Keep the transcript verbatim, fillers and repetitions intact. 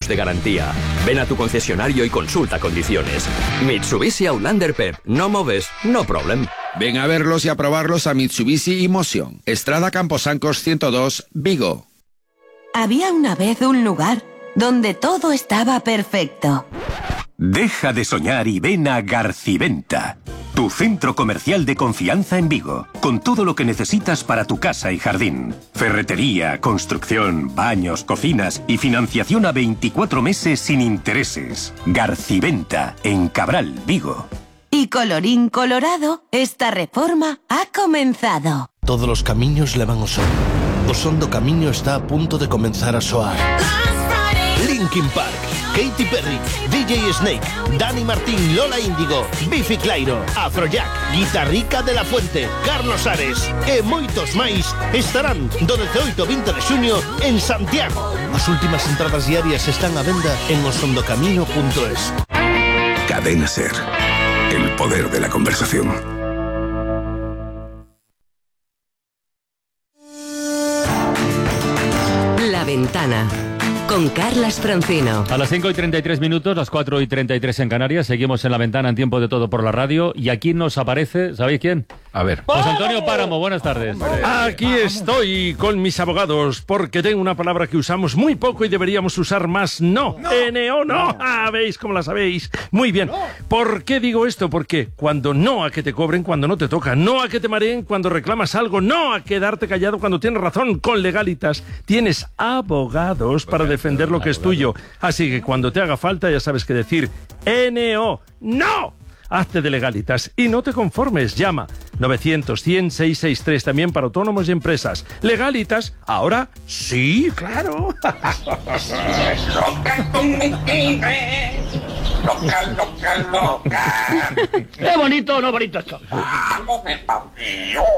de garantía. Ven a tu concesionario y consulta condiciones. Mitsubishi Outlander P E P. No moves, no problem. Ven a verlos y a probarlos a Mitsubishi Emotion. Estrada Camposancos ciento dos, Vigo. Había una vez un lugar donde todo estaba perfecto. Deja de soñar y ven a Garciventa, tu centro comercial de confianza en Vigo, con todo lo que necesitas para tu casa y jardín. Ferretería, construcción, baños, cocinas y financiación a veinticuatro meses sin intereses. Garciventa, en Cabral, Vigo. Y colorín colorado, esta reforma ha comenzado. Todos los camiños levan ao son. O son do camiño está a punto de comenzar a soar. Linkin Park, Katy Perry, D J Snake, Dani Martín, Lola Índigo, Bifi Clyro, Afrojack, Guitarrica de la Fuente, Carlos Ares e moitos máis estarán do dezaoito ao vinte de xuño en Santiago. As últimas entradas diarias están á venda en osondocamino punto es. Cadena Ser, el poder de la conversación. La Ventana, con Carlas Francino. A las cinco y treinta y tres minutos, las cuatro y treinta y tres en Canarias, seguimos en La Ventana en Tiempo de Todo por la radio, y aquí nos aparece, ¿sabéis quién? A ver. José Antonio Páramo, buenas tardes. Aquí estoy con mis abogados, porque tengo una palabra que usamos muy poco y deberíamos usar más. No, N O no. Ah, ¿veis cómo la sabéis? Muy bien. ¿Por qué digo esto? Porque cuando no a que te cobren cuando no te toca, no a que te mareen cuando reclamas algo, no a quedarte callado cuando tienes razón, con Legalitas tienes abogados para defender lo que es tuyo. Así que cuando te haga falta ya sabes qué decir. N O no. Hazte de Legalitas y no te conformes. Llama novecientos, cien, seiscientos sesenta y tres, también para autónomos y empresas. Legalitas, ahora sí, claro. Loca, loca, loca. ¡Qué bonito, no bonito esto! ¡Vamos de